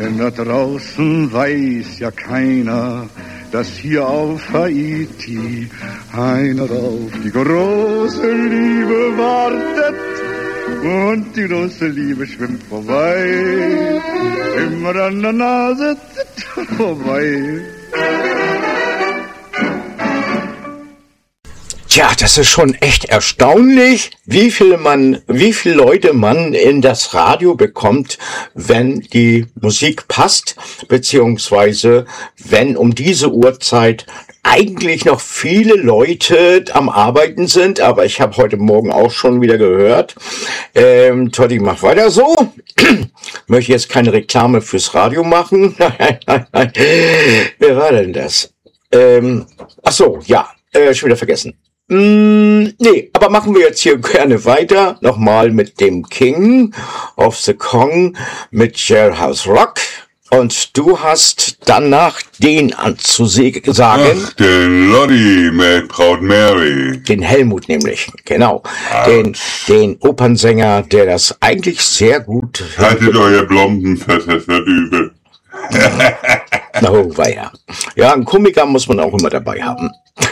Denn da draußen weiß ja keiner, dass hier auf Haiti einer auf die große Liebe wartet. Und die große Liebe schwimmt vorbei, immer an der Nase vorbei. Tja, das ist schon echt erstaunlich, wie viele Leute man in das Radio bekommt, wenn die Musik passt, beziehungsweise wenn um diese Uhrzeit eigentlich noch viele Leute am Arbeiten sind, aber ich habe heute Morgen auch schon wieder gehört, Totti, mach weiter so. Möchte jetzt keine Reklame fürs Radio machen. Nein. Wer war denn das? Ach so, ja, schon wieder vergessen. Nee, aber machen wir jetzt hier gerne weiter. Nochmal mit dem King of the Kong mit Jailhouse Rock. Und du hast danach den anzusagen. Ach, den Lottie mit Proud Mary. Den Helmut nämlich, genau. Den Opernsänger, der das eigentlich sehr gut... Haltet euer Blombenfest, das wird übel. Oh, weia. Ja, einen Komiker muss man auch immer dabei haben.